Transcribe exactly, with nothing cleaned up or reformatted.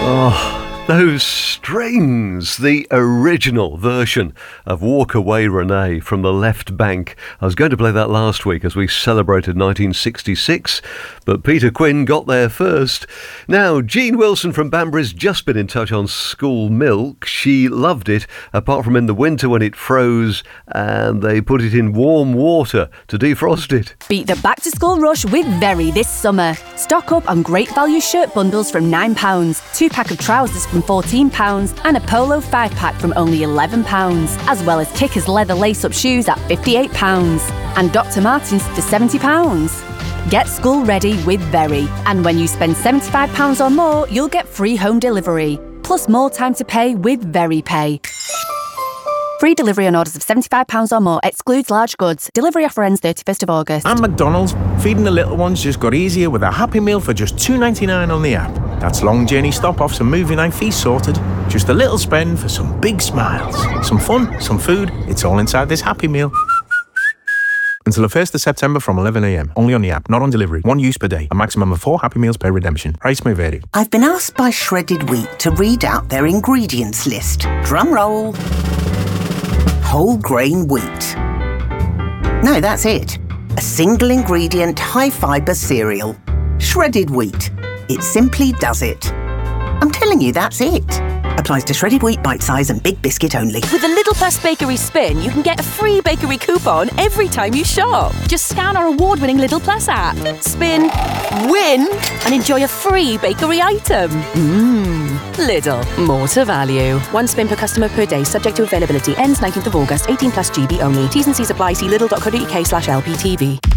Oh, those strains, the original version of Walk Away Renee from the Left Bank. I was going to play that last week as we celebrated nineteen sixty-six, but Peter Quinn got there first. Now, Jean Wilson from Banbury's just been in touch on School Milk. She loved it, apart from in the winter when it froze and they put it in warm water to defrost it. Beat the back-to-school rush with Very this summer. Stock up on great value shirt bundles from nine pounds, two pack of trousers from fourteen pounds and a polo five pack from only eleven pounds, as well as Kickers leather lace-up shoes at fifty-eight pounds and Doctor Martens for seventy pounds. Get school ready with Very, and when you spend seventy-five pounds or more, you'll get free home delivery, plus more time to pay with Very Pay. Free delivery on orders of seventy-five pounds or more, excludes large goods. Delivery offer ends thirty-first of August. And McDonald's, feeding the little ones just got easier with a Happy Meal for just two ninety-nine on the app. That's long journey stop-offs and movie night fees sorted. Just a little spend for some big smiles. Some fun, some food, it's all inside this Happy Meal. Until the first of September from eleven a m. Only on the app, not on delivery. One use per day. A maximum of four Happy Meals per redemption. Price may vary. I've been asked by Shredded Wheat to read out their ingredients list. Drum roll. Whole grain wheat. No, that's it. A single ingredient, high fibre cereal. Shredded wheat. It simply does it. I'm telling you, that's it. Applies to shredded wheat, bite size and big biscuit only. With the Little Plus Bakery Spin, you can get a free bakery coupon every time you shop. Just scan our award-winning Little Plus app, spin, win, and enjoy a free bakery item. Mmm, Lidl, more to value. One spin per customer per day, subject to availability. Ends nineteenth of August, eighteen plus G B only. T's and C's apply. See lidl dot co dot uk slash L P T V.